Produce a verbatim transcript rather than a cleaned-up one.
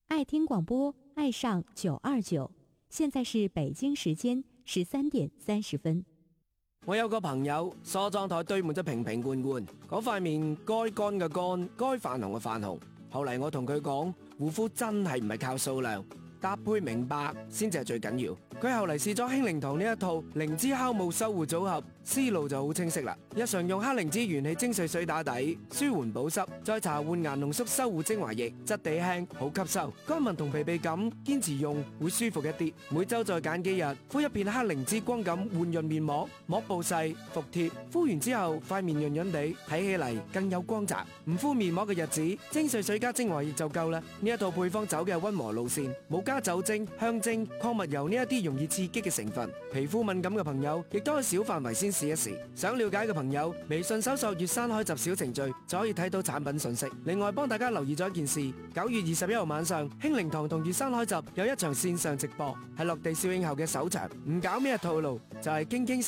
爱聽廣播，愛上九二九。現在是北京時間十三點三十分。 我有個朋友梳妝台堆滿咗瓶瓶罐罐，嗰塊面該乾嘅乾，該泛紅嘅泛紅。後嚟我同佢講，護膚真係唔係靠數量，搭配明白先至係最緊要。佢後嚟試咗興靈堂呢一套靈芝酵母修護組合，思路就好清晰啦。日常用黑靈芝元氣精粹水打底，舒緩保濕，再搽換顏濃縮修護精華液，質地輕，好吸收。乾紋同疲憊感，堅持用會舒服一啲。每周再揀幾日，敷一片黑靈芝光感緩潤面膜，膜布細，服帖。敷完之後，塊面潤潤地，睇起嚟更有光澤。唔敷面膜嘅日子，精粹水加精華液就夠啦。呢一套配方走嘅溫和路線，冇加酒精、香精、礦物油呢一啲容易刺激嘅成分。皮膚敏感嘅朋友，亦都可以小範圍先試一試。想了解嘅朋友，微信搜索粵山開集小程序就可以睇到產品信息。另外幫大家留意咗一件事，九月二十一號晚上，興靈堂同粵山開集有一場線上直播，係落地笑映後嘅首場，唔搞咩套路，就係傾傾。